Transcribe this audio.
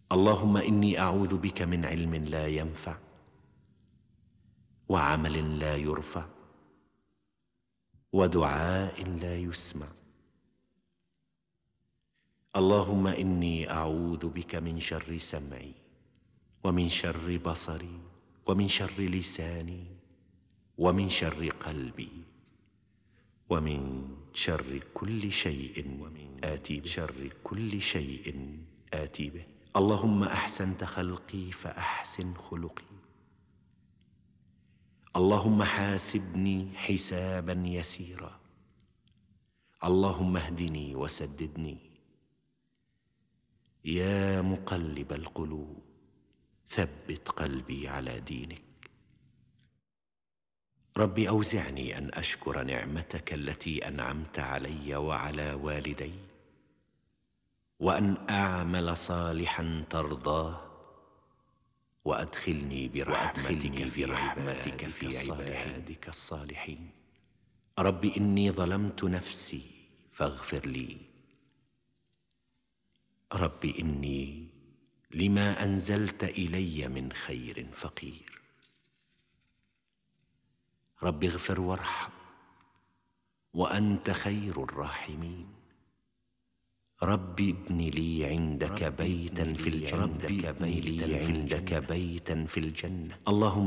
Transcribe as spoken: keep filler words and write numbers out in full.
اللهم إني أعوذ بك من علم لا ينفع وعمل لا يرفع ودعاء لا يسمع. اللهم إني أعوذ بك من شر سمعي ومن شر بصري ومن شر لساني ومن شر قلبي ومن شر كل شيء آتي به شر كل شيء آتي به. اللهم أحسنت خلقي فأحسن خلقي. اللهم حاسبني حسابا يسيرا. اللهم اهدني وسددني. يا مقلب القلوب ثبت قلبي على دينك. رب أوزعني أن أشكر نعمتك التي أنعمت علي وعلى والدي، وأن أعمل صالحا ترضاه، وأدخلني برحمتك في رحمتك في عبادك الصالحين. رب إني ظلمت نفسي فاغفر لي. رب إني لما أنزلت إلي من خير فقير. رب اغفر وارحم وأنت خير الراحمين. رب ابن لي عندك بيتا في الجنة. رب ابن لي عندك بيتا في الجنة. اللهم